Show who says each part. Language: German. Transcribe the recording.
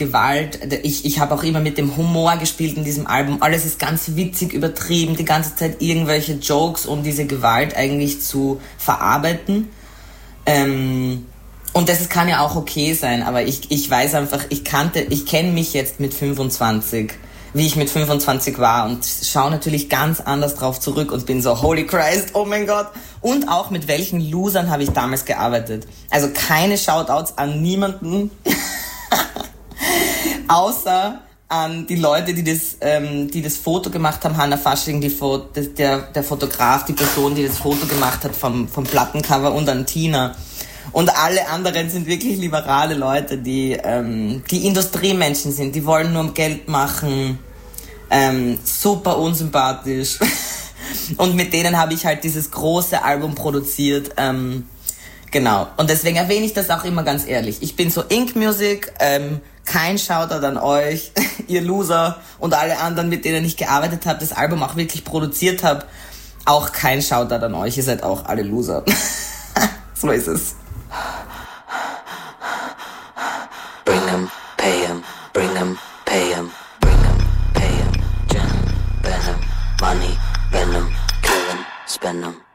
Speaker 1: Gewalt. Ich habe auch immer mit dem Humor gespielt in diesem Album. Alles ist ganz witzig, übertrieben, die ganze Zeit irgendwelche Jokes, um diese Gewalt eigentlich zu verarbeiten. Und das kann ja auch okay sein, aber ich weiß einfach, ich kenne mich jetzt mit 25, wie ich mit 25 war und schaue natürlich ganz anders drauf zurück und bin so, holy Christ, oh mein Gott. Und auch mit welchen Losern habe ich damals gearbeitet. Also keine Shoutouts an niemanden, außer an die Leute, die das Foto gemacht haben, Hannah Fasching, der Fotograf, die Person, die das Foto gemacht hat vom Plattencover, und an Tina. Und alle anderen sind wirklich liberale Leute, die Industriemenschen sind, die wollen nur Geld machen, super unsympathisch. Und mit denen habe ich halt dieses große Album produziert. Genau. Und deswegen erwähne ich das auch immer ganz ehrlich. Ich bin so Ink Music, kein Shoutout an euch, ihr Loser, und alle anderen, mit denen ich gearbeitet habe, das Album auch wirklich produziert habe. Auch kein Shoutout an euch, ihr seid auch alle Loser. So ist es.
Speaker 2: Bring 'em, pay 'em, bring 'em, pay 'em, bring 'em, pay 'em, Gin, Venom, Money, Venom, kill 'em, spend 'em.